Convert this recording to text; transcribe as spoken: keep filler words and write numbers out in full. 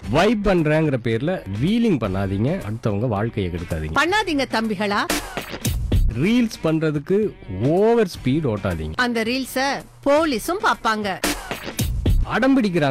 Vibe பண்றேங்கிற பேர்ல wheeling பண்ணாதீங்க, அடுத்தவங்க வாழ்க்கையை கெடுக்காதீங்க. பண்ணாதீங்க தம்பிகளா. ரீல்ஸ் பண்றதுக்கு ஓவர் ஸ்பீட் ஓட்டாதீங்க. அந்த ரீல்ஸ போலீஸும் பாப்பாங்க. அடம் பிடிக்கிறாங்க